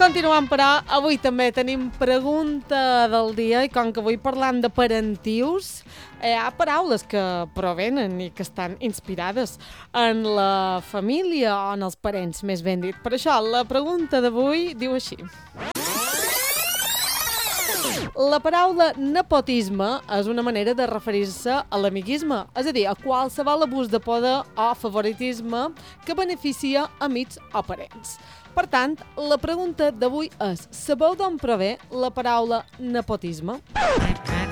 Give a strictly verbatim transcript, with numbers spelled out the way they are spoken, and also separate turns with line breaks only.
Continuant, però, avui també tenim pregunta del dia i com que avui parlant de parentius, hi ha paraules que provenen i que estan inspirades en la família o en els parents, més ben dit. Per això, la pregunta d'avui diu així. La paraula nepotisme és una manera de referir-se a l'amiguisme, és a dir, a qualsevol abús de poder o favoritisme que beneficia amics o parents. Per tant, la pregunta d'avui és: sabeu d'on prové la paraula nepotisme?